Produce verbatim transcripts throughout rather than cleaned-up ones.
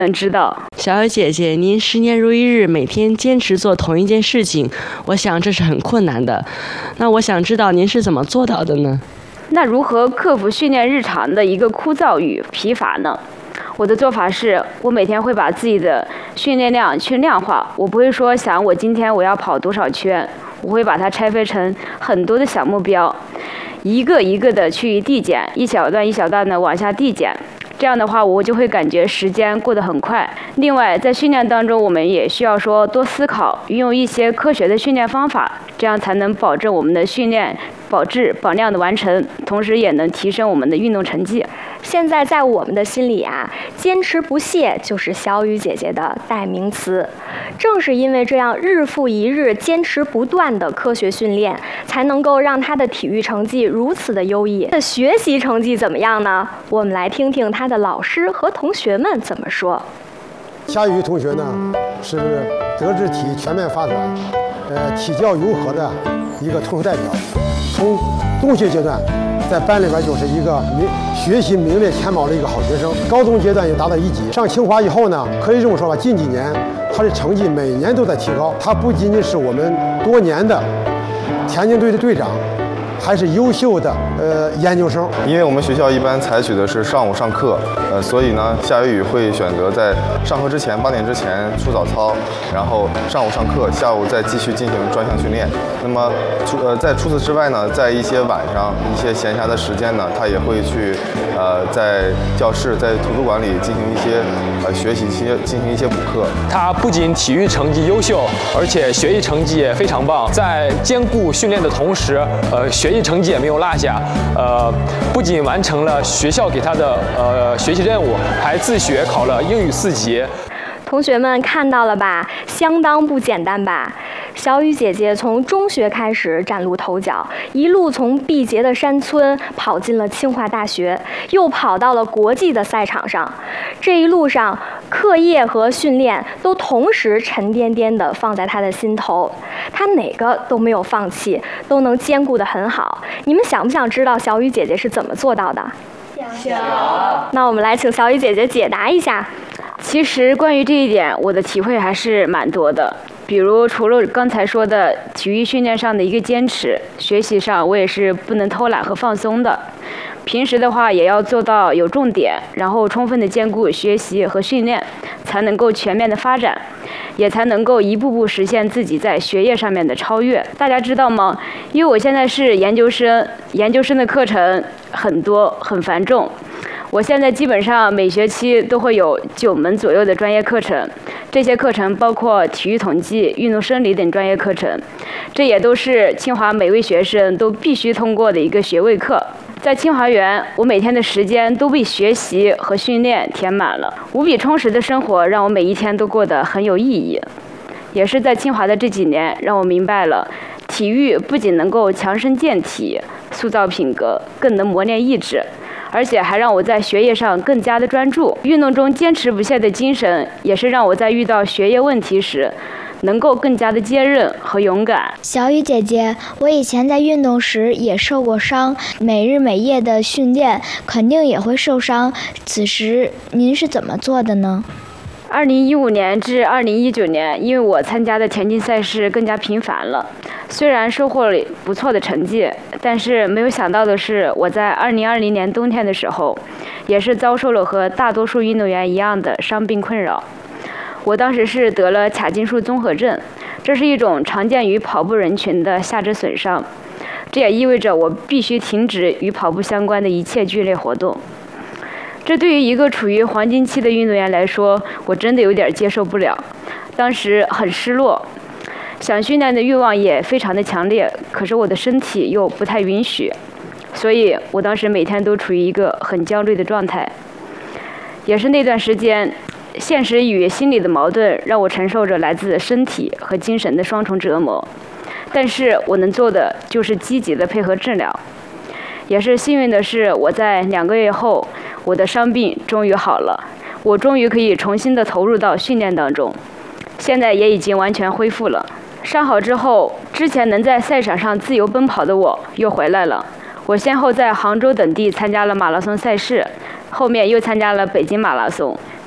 能知道。 小雨姐姐，您十年如一日，每天坚持做同一件事情，我想这是很困难的。那我想知道您是怎么做到的呢？ 那如何克服训练日常的一个枯燥与疲乏呢？我的做法是，我每天会把自己的训练量去量化。我不会说想我今天我要跑多少圈，我会把它拆分成很多的小目标，一个一个的去递减，一小段一小段的往下递减。这样的话，我就会感觉时间过得很快。另外，在训练当中，我们也需要说多思考，运用一些科学的训练方法，这样才能保证我们的训练保质保量的完成，同时也能提升我们的运动成绩。 现在在我们的心里啊，坚持不懈就是小雨姐姐的代名词。正是因为这样日复一日坚持不断的科学训练，才能够让她的体育成绩如此的优异。学习成绩怎么样呢？我们来听听她的老师和同学们怎么说。 夏雨同学呢，是德智体全面发展，呃，体教融合的一个突出代表。从中学阶段，在班里边就是一个名学习名列前茅的一个好学生。高中阶段也达到一级。上清华以后呢，可以这么说吧，近几年他的成绩每年都在提高。他不仅仅是我们多年的田径队的队长，还是优秀的呃研究生。 因为我们学校一般采取的是上午上课，呃，所以呢，夏雨雨会选择在上课之前八点之前出早操，然后上午上课，下午再继续进行专项训练。那么除呃在除此之外呢，在一些晚上一些闲暇的时间呢，他也会去呃在教室在图书馆里进行一些呃学习一些进行一些补课。 他不仅体育成绩优秀，而且学习成绩也非常棒，在兼顾训练的同时，呃学习成绩也没有落下，呃不仅完成了学校给他的呃学习任务，还自学考了英语四级。 同学们看到了吧，相当不简单吧？小雨姐姐从中学开始崭露头角，一路从毕节的山村跑进了清华大学，又跑到了国际的赛场上。这一路上，课业和训练都同时沉甸甸地放在她的心头，她哪个都没有放弃，都能兼顾得很好。你们想不想知道小雨姐姐是怎么做到的？ 想。 那我们来请小雨姐姐解答一下。 其实关于这一点，我的体会还是蛮多的。比如除了刚才说的体育训练上的一个坚持，学习上我也是不能偷懒和放松的。平时的话也要做到有重点，然后充分的兼顾学习和训练，才能够全面的发展，也才能够一步步实现自己在学业上面的超越。大家知道吗？因为我现在是研究生，研究生的课程很多很繁重。我现在基本上每学期都会有九门左右的专业课程，这些课程包括体育统计、运动生理等专业课程，这也都是清华每位学生都必须通过的一个学位课。在清华园，我每天的时间都被学习和训练填满了，无比充实的生活让我每一天都过得很有意义。也是在清华的这几年，让我明白了体育不仅能够强身健体、塑造品格，更能磨练意志，而且还让我在学业上更加的专注。运动中坚持不懈的精神，也是让我在遇到学业问题时能够更加的坚韧和勇敢。 小雨姐姐，我以前在运动时也受过伤，每日每夜的训练肯定也会受伤，此时您是怎么做的呢？ 二零一五年至二零一九年，因为我参加的田径赛事更加频繁了，虽然收获了不错的成绩，但是没有想到的是，我在二零二零年冬天的时候，也是遭受了和大多数运动员一样的伤病困扰。我当时是得了髂胫束综合症，这是一种常见于跑步人群的下肢损伤，这也意味着我必须停止与跑步相关的一切剧烈活动。这对于一个处于黄金期的运动员来说，我真的有点接受不了。当时很失落，想训练的欲望也非常的强烈，可是我的身体又不太允许，所以我当时每天都处于一个很焦虑的状态。也是那段时间，现实与心理的矛盾让我承受着来自身体和精神的双重折磨，但是我能做的就是积极的配合治疗。也是幸运的是，我在两个月后，我的伤病终于好了，我终于可以重新的投入到训练当中，现在也已经完全恢复了。伤好之后，之前能在赛场上自由奔跑的我又回来了。我先后在杭州等地参加了马拉松赛事，后面又参加了北京马拉松，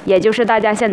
也就是大家现在